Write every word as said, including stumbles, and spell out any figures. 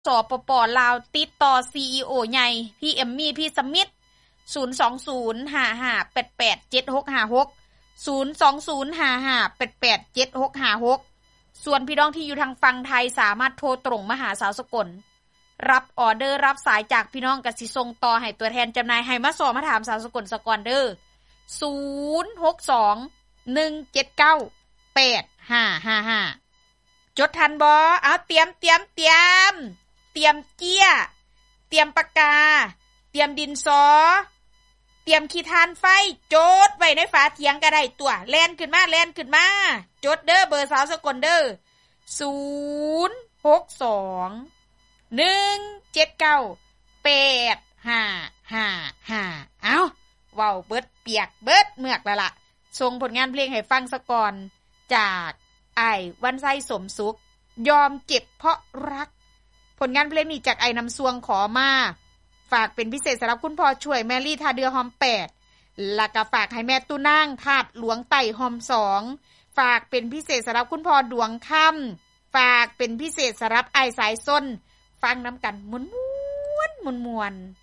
สปป.ลาวติดต่อ ซี อี โอ ใหญ่พี่เอมมี่พี่สมิธศูนย์ สอง ศูนย์ ห้า ห้า แปด แปด เจ็ด หก ห้า หก ศูนย์ สอง ศูนย์ ห้า ห้า แปด แปด เจ็ด หก ห้า หกส่วนพี่น้องที่อยู่ทางฝั่งไทยสามารถโทรตรงมาหาสาวสกลรับออเดอร์รับสายจากพี่น้องก็สิส่งต่อให้ตัวแทนจำหน่ายให้มาสอบมาถามสาวสกลสกอนเด้อศูนย์ หก สอง หนึ่ง เจ็ด เก้า แปด ห้า ห้า ห้าจดทันบ่เอาเตรียมเตรียมเตรียมเตรียมเจี้ยเตรียมปากกาเตรียมดินสอเตรียมขี้ทานไฟจดไว้ในฝาเถียงก็ได้ตัวแล่นขึ้นมาแล่นขึ้นมาจดเด้อเบอร์สาวสกลเด้อศูนย์ หก สอง หนึ่ง เจ็ด เก้า แปด ห้า ห้า ห้าเอ้าเว้าเบิดเปียกเบิดเมือกแล้วล่ะส่งผลงานเพลงให้ฟังซะก่อนจากไอ้วันไส้สมสุขยอมเจ็บเพราะรักผลงานเพลงนี้จากไอ้น้ำซวงขอมาฝากเป็นพิเศษสำหรับคุณพ่อช่วยแมรี่ทาเดือหอมแปดแล้วก็ฝากให้แม่ตุ้นางทาดหลวงไต่หอมสองฝากเป็นพิเศษสำหรับคุณพ่อดวงค่ำฝากเป็นพิเศษสำหรับไอ้สายส้นฟังน้ำกันม้วนๆม้วนๆ